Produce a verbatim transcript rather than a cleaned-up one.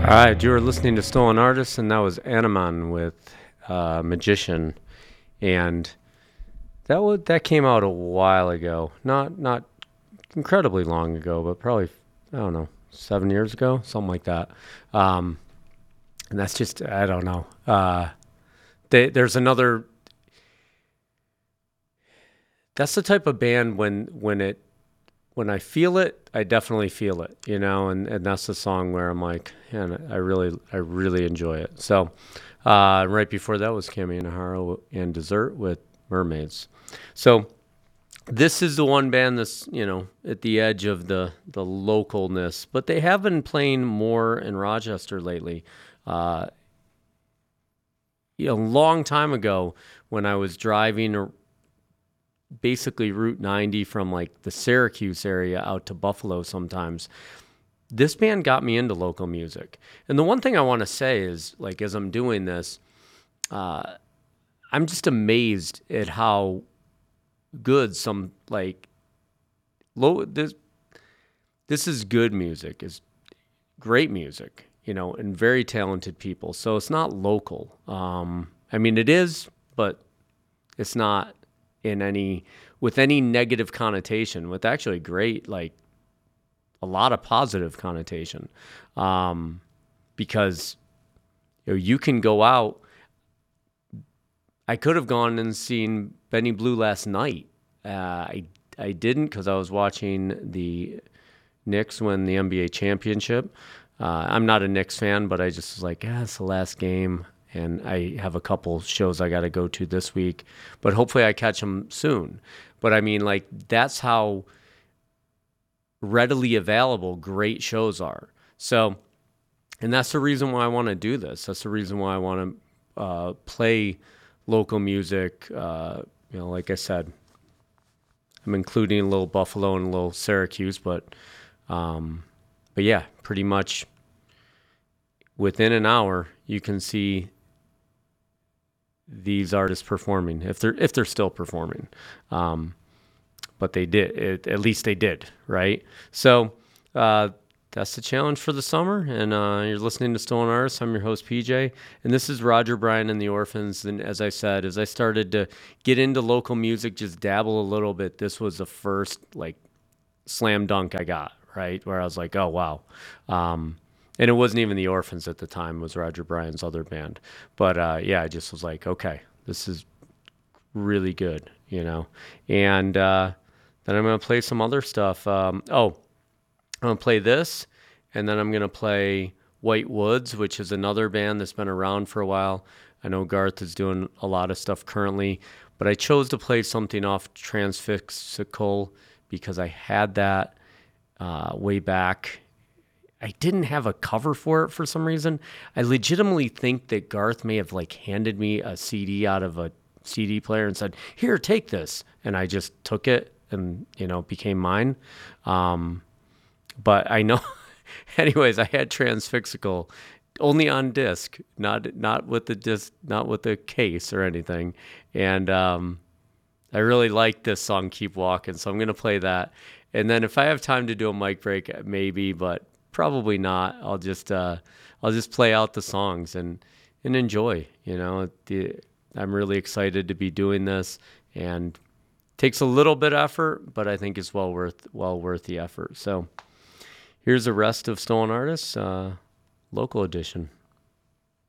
All right, you were listening to Stolen Artists, and that was Animon with uh, Magician, and that would that came out a while ago. Not not incredibly long ago, but probably I don't know seven years ago, something like that. Um, and that's just I don't know. Uh, they, there's another. That's the type of band when when it when I feel it, I definitely feel it, you know, and, and that's the song where I'm like, man, I really, I really enjoy it. So, uh, right before that was Cami Nahara and Dessert with Mermaids. So this is the one band that's, you know, at the edge of the, the localness, but they have been playing more in Rochester lately. Uh, you know, a long time ago when I was driving basically Route ninety from like the Syracuse area out to Buffalo sometimes, this band got me into local music. And the one thing I want to say is, like, as I'm doing this, uh, I'm just amazed at how good some, like, low, this, this is good music, is great music, you know, and very talented people. So it's not local. Um, I mean, it is, but it's not in any with any negative connotation, with actually great, like a lot of positive connotation, um, because you know, you can go out. I could have gone and seen Benny Blue last night. Uh, I I didn't because I was watching the Knicks win the N B A championship. Uh, I'm not a Knicks fan, but I just was like, yeah, it's the last game. And I have a couple shows I got to go to this week, but hopefully I catch them soon. But I mean, like, that's how readily available great shows are. So, and that's the reason why I want to do this. That's the reason why I want to uh, play local music. Uh, you know, like I said, I'm including a little Buffalo and a little Syracuse, but, um, but yeah, pretty much within an hour, you can see these artists performing, if they're if they're still performing, um, but they did. It, at least they did, right? So uh, that's the challenge for the summer. And uh, you're listening to Stolen Artists. I'm your host P J, and this is Roger Bryan and the Orphans. And as I said, as I started to get into local music, just dabble a little bit, this was the first like slam dunk I got, right, where I was like, oh wow. Um, And it wasn't even the Orphans at the time. It was Roger Bryan's other band. But, uh, yeah, I just was like, okay, this is really good, you know. And uh, then I'm going to play some other stuff. Um, oh, I'm going to play this, and then I'm going to play White Woods, which is another band that's been around for a while. I know Garth is doing a lot of stuff currently, but I chose to play something off Transfixical because I had that uh, way back. I didn't have a cover for it for some reason. I legitimately think that Garth may have like handed me a C D out of a C D player and said, "Here, take this," and I just took it and you know became mine. Um, but I know, anyways, I had Transfixical only on disc, not not with the disc, not with the case or anything, and um, I really like this song, "Keep Walking," so I'm gonna play that. And then if I have time to do a mic break, maybe, but probably not. I'll just uh, I'll just play out the songs and and enjoy. You know, the, I'm really excited to be doing this, and it takes a little bit of effort, but I think it's well worth well worth the effort. So here's the rest of Stolen Artists, uh, local edition.